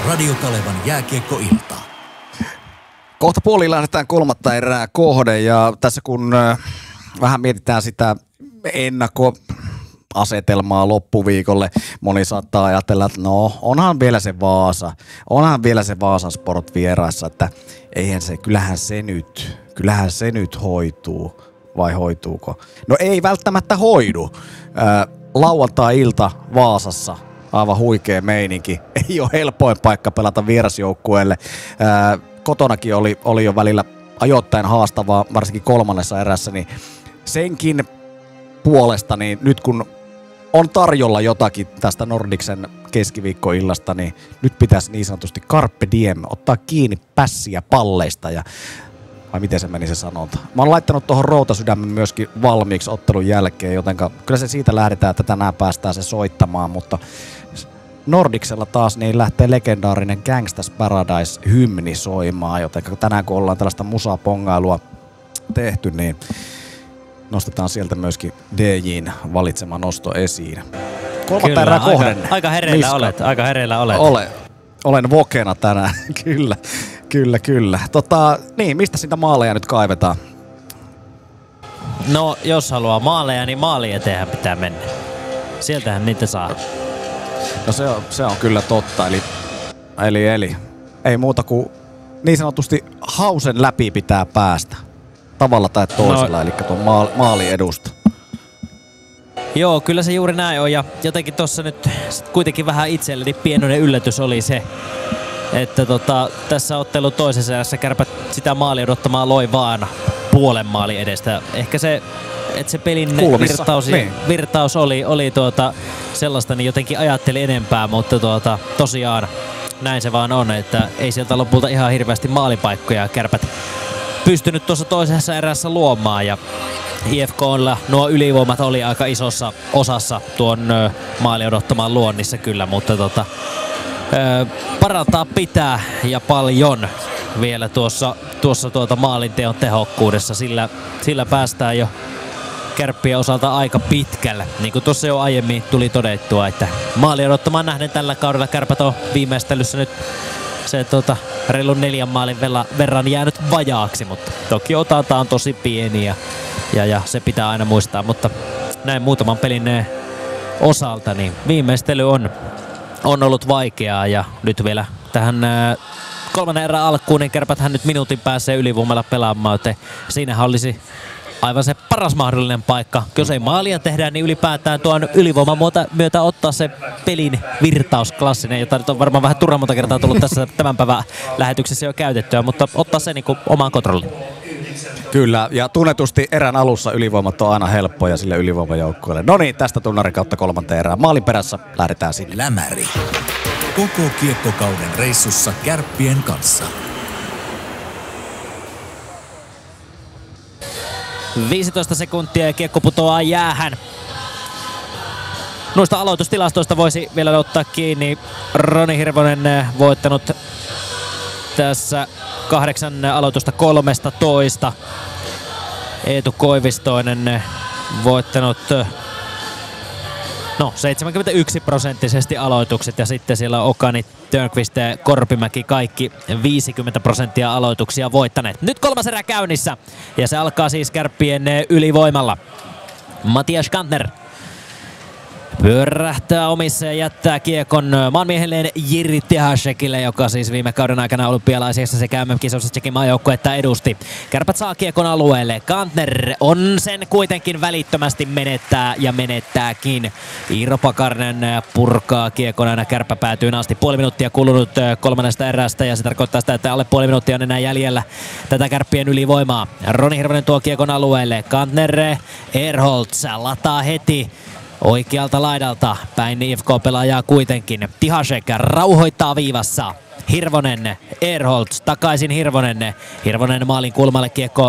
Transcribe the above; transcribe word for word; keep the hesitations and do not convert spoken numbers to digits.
Radio Kalevan jääkiekkoilta. Kohta puoliin lähdetään kolmatta erää kohden ja tässä kun äh, vähän mietitään sitä ennakkoasetelmaa loppuviikolle, moni saattaa ajatella, että no onhan vielä se Vaasa, onhan vielä se Vaasan Sport vieraissa, että eihän se, kyllähän se nyt, kyllähän se nyt hoituu, vai hoituuko? No ei välttämättä hoidu. Äh, lauantai-ilta Vaasassa. Aivan huikea meininki. Ei ole helpoin paikka pelata vierasjoukkueelle. Ää, kotonakin oli, oli jo välillä ajoittain haastavaa, varsinkin kolmannessa erässä, niin senkin puolesta, niin nyt kun on tarjolla jotakin tästä Nordicsen keskiviikkoillasta, niin nyt pitäisi niin sanotusti carpe diem, ottaa kiinni pässiä palleista ja vai miten se meni se sanonta. Mä oon laittanut tuohon Routasydämen myöskin valmiiksi ottelun jälkeen, jotenka kyllä se siitä lähdetään, että tänään päästään se soittamaan, mutta Nordicsella taas niin lähtee legendaarinen Gangsta's Paradise-hymni soimaan, joten tänään kun ollaan tällaista musapongailua tehty, niin nostetaan sieltä myöskin D J:n valitsema nosto esiin. Kolmatta erää kohden. Aika, aika hereillä Miska. olet, aika hereillä olet. Ole, olen vokena tänään, kyllä, kyllä, kyllä. Tota, niin, mistä sitä maaleja nyt kaivetaan? No, jos haluaa maaleja, niin maali eteenhän pitää mennä. Sieltähän niitä saa. No se on, se on kyllä totta, eli, eli, eli ei muuta kuin niin sanotusti hausen läpi pitää päästä. Tavalla tai toisella, no, eli tuon maali, maali edusta. Joo, kyllä se juuri näin on, ja jotenkin tuossa nyt kuitenkin vähän itselleni pienoinen yllätys oli se, että tota, tässä ottelu toisessa erässä Kärpät sitä maali odottamaan loi vaan puolen maali edestä. Ehkä se, että se pelin virtaus, niin. virtaus oli, oli tuota sellaista, niin jotenkin ajattelin enempää, mutta tuota, tosiaan näin se vaan on, että ei sieltä lopulta ihan hirveästi maalipaikkoja Kärpät pystynyt tuossa toisessa erässä luomaan, ja I F K:lla nuo ylivoimat oli aika isossa osassa tuon ö, maali odottamaan luonnissa kyllä, mutta tota, ö, parantaa pitää ja paljon vielä tuossa, tuossa tuota maalinteon tehokkuudessa, sillä, sillä päästään jo Kärppien osalta aika pitkälle. Niin kuin tuossa jo aiemmin tuli todettua, että maali odottamaan nähden tällä kaudella Kärpät on viimeistelyssä nyt se tuota, reilun neljän maalin verran jäänyt vajaaksi, mutta toki otataan on tosi pieni ja, ja, ja se pitää aina muistaa, mutta näin muutaman pelin osalta niin viimeistely on, on ollut vaikeaa ja nyt vielä tähän ää, kolmannen erän alkuun niin Kärpäthän nyt minuutin pääsee ylivoimalla pelaamaan, joten siinähän olisi aivan se paras mahdollinen paikka. Jos ei maalia tehdään, niin ylipäätään tuon ylivoiman myötä ottaa se pelin virtaus klassinen, jota nyt on varmaan vähän turhan monta kertaa tullut tässä tämän päivän lähetyksessä jo käytettyä, mutta ottaa se niin kuin omaan kontrolliin. Kyllä, ja tunnetusti erän alussa ylivoimat on aina helppoja sille ylivoimajoukkueelle. No niin, tästä tunnarin kautta kolmanteen erään. Maalin perässä lähdetään sinne. Lämäri. Koko kiekkokauden reissussa Kärppien kanssa. viisitoista sekuntia ja kiekko putoaa jäähän. Noista aloitustilastoista voisi vielä ottaa kiinni. Roni Hirvonen voittanut tässä kahdeksan aloitusta kolmesta toista. Eetu Koivistoinen voittanut no seitsemänkymmentäyksi prosenttisesti aloitukset ja sitten siellä on Okani, Törnqvist ja Korpimäki kaikki viisikymmentä prosenttia aloituksia voittaneet. Nyt kolmas erä käynnissä ja se alkaa siis Kärppien ylivoimalla. Matias Kantner pyörähtää omissa ja jättää kiekon maanmiehelleen Jiri Tihasekille, joka siis viime kauden aikana olympialaisissa sekä M M-kisoissa Tšekin maajoukkuetta edusti. Kärpät saa kiekon alueelle. Kantner on sen kuitenkin välittömästi menettää ja menettääkin. Iiro Pakarinen purkaa kiekon aina Kärppä päätyyn asti. Puoli minuuttia kulunut kolmannesta erästä ja se tarkoittaa sitä, että alle puoli minuuttia on enää jäljellä tätä Kärppien ylivoimaa. Roni Hirvonen tuo kiekon alueelle. Kantner, Ehrholtz lataa heti oikealta laidalta päin I F K-pelaajaa kuitenkin. Tihasek rauhoittaa viivassa. Hirvonen, Ehrholtz, takaisin Hirvonen. Hirvonen maalin kulmalle kiekko